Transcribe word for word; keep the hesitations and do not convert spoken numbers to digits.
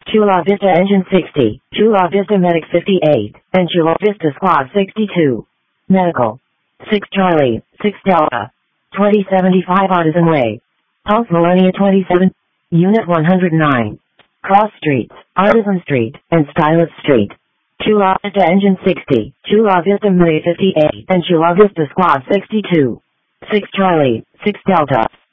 Chula Vista Engine sixty, Chula Vista Medic fifty-eight, and Chula Vista Squad sixty-two. Medical. six Charlie, six Delta. twenty seventy-five Artisan Way. Pulse Millennia twenty-seven. Unit one hundred nine. Cross Streets, Artisan Street, and Stylus Street. Chula Vista Engine sixty, Chula Vista Medic fifty-eight, and Chula Vista Squad sixty-two. six Charlie, six Delta.